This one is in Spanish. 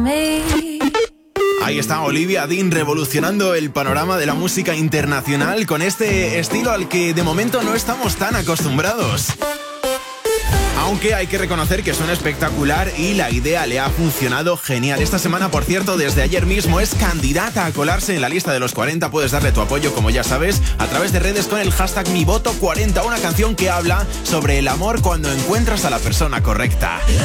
Ahí está Olivia Dean revolucionando el panorama de la música internacional con este estilo al que de momento no estamos tan acostumbrados. Aunque hay que reconocer que suena espectacular y la idea le ha funcionado genial. Esta semana, por cierto, desde ayer mismo es candidata a colarse en la lista de los 40. Puedes darle tu apoyo, como ya sabes, a través de redes con el hashtag MiVoto40, una canción que habla sobre el amor cuando encuentras a la persona correcta.